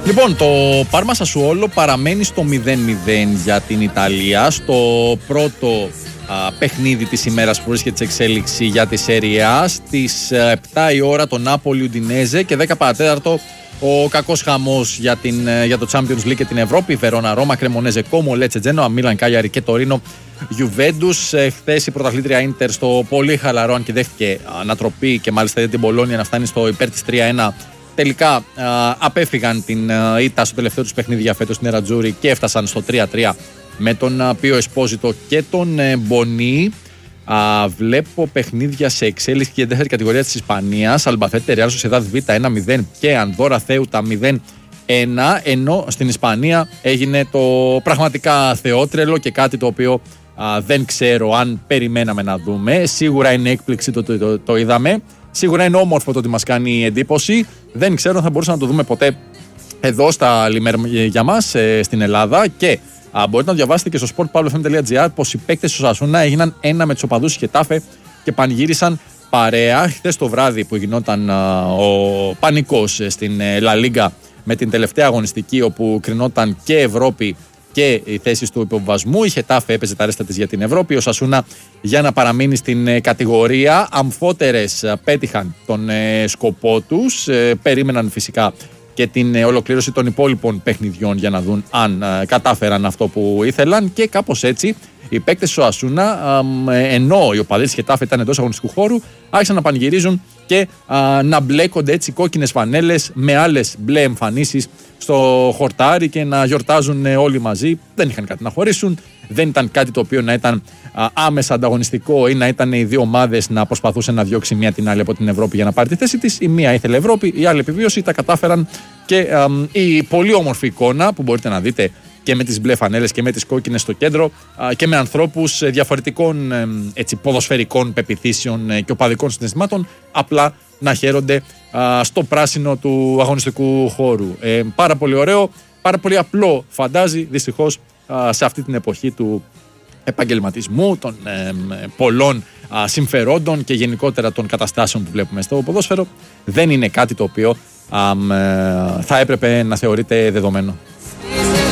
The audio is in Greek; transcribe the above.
Λοιπόν, το Πάρμα Σασουόλο παραμένει στο 0-0 για την Ιταλία. Στο πρώτο παιχνίδι της ημέρας που βρίσκεται σε εξέλιξη για τη Serie A. Στις 7 η ώρα το Νάπολι Ουντινέζε και 10 παρατέταρτο ο κακός χαμός για το Champions League και την Ευρώπη. Βερόνα, Ρώμα, Κρεμονέζε, Κόμο, Λέτσε, Τζένοα, Μίλαν, Κάλιαρη και Τωρίνο, Γιουβέντους. Χθες η πρωταθλήτρια Ίντερ στο πολύ χαλαρό, αν και δέχτηκε ανατροπή και μάλιστα για την Μπολόνια να φτάνει στο υπέρ της 3-1. Τελικά απέφυγαν την ήττα στο τελευταίο τους παιχνίδι για φέτος στην Νερατζούρι και έφτασαν στο 3-3 με τον Πίο Εσπόζιτο και τον Μπονί. Βλέπω παιχνίδια σε εξέλιξη και την 4η κατηγορία της Ισπανίας. Αλμπαθέτε, Ρεάλ Σοσιεδάδ Β 1-0 και Ανδόρα Θέουτα 0-1. Ενώ στην Ισπανία έγινε το πραγματικά θεότρελο και κάτι το οποίο δεν ξέρω αν περιμέναμε να δούμε. Σίγουρα είναι έκπληξη το είδαμε. Σίγουρα είναι όμορφο το ότι μας κάνει εντύπωση. Δεν ξέρω αν θα μπορούσαμε να το δούμε ποτέ εδώ στα Λιμέρ για μας στην Ελλάδα. Και μπορείτε να διαβάσετε και στο sportpavlofm.gr πως οι παίκτες του Σασούνα έγιναν ένα με τους οπαδούς της Χετάφε και πανηγύρισαν παρέα. Χθες το βράδυ που γινόταν ο πανικός στην Λα Λίγκα με την τελευταία αγωνιστική, όπου κρινόταν και Ευρώπη και οι θέσεις του υποβιβασμού, η Χετάφε έπαιζε τα ρέστα της για την Ευρώπη. Ο Σασούνα για να παραμείνει στην κατηγορία. Αμφότερες πέτυχαν τον σκοπό τους. Περίμεναν φυσικά και την ολοκλήρωση των υπόλοιπων παιχνιδιών για να δουν αν κατάφεραν αυτό που ήθελαν. Και κάπως έτσι οι παίκτες του Ασούνα, ενώ οι οπαδοί της Χετάφε ήταν εντός αγωνιστικού χώρου, άρχισαν να πανηγυρίζουν και να μπλέκονται έτσι κόκκινες φανέλες με άλλες μπλε εμφανίσεις στο χορτάρι και να γιορτάζουν όλοι μαζί. Δεν είχαν κάτι να χωρίσουν, δεν ήταν κάτι το οποίο να ήταν άμεσα ανταγωνιστικό ή να ήταν οι δύο ομάδες να προσπαθούσαν να διώξει μία την άλλη από την Ευρώπη για να πάρει τη θέση της. Η μία ήθελε Ευρώπη, η άλλη επιβίωση. Τα κατάφεραν και η πολύ όμορφη εικόνα που μπορείτε να δείτε και με τις μπλε φανέλες και με τις κόκκινες στο κέντρο και με ανθρώπους διαφορετικών ποδοσφαιρικών πεποιθήσεων και οπαδικών συναισθημάτων απλά να χαίρονται στο πράσινο του αγωνιστικού χώρου. Πάρα πολύ ωραίο, πάρα πολύ απλό φαντάζει δυστυχώς σε αυτή την εποχή του επαγγελματισμού, των πολλών συμφερόντων και γενικότερα των καταστάσεων που βλέπουμε στο ποδόσφαιρο. Δεν είναι κάτι το οποίο θα έπρεπε να θεωρείται δεδομένο.